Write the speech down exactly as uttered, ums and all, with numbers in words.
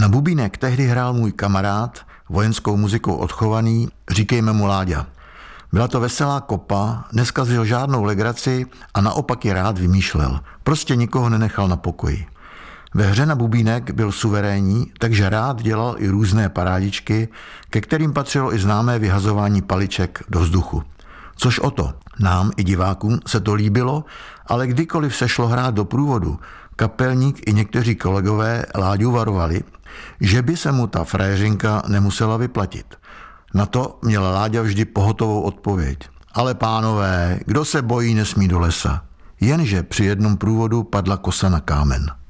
Na bubínek tehdy hrál můj kamarád, vojenskou muzikou odchovaný, říkejme mu Láďa. Byla to veselá kopa, neskazil žádnou legraci a naopak je rád vymýšlel. Prostě nikoho nenechal na pokoji. Ve hře na bubínek byl suverénní, takže rád dělal i různé parádičky, ke kterým patřilo i známé vyhazování paliček do vzduchu. Což o to, nám i divákům se to líbilo, ale kdykoliv se šlo hrát do průvodu, kapelník i někteří kolegové Láďu varovali, že by se mu ta frajeřinka nemusela vyplatit. Na to měl Láďa vždy pohotovou odpověď. Ale pánové, kdo se bojí, nesmí do lesa. Jenže při jednom průvodu padla kosa na kámen.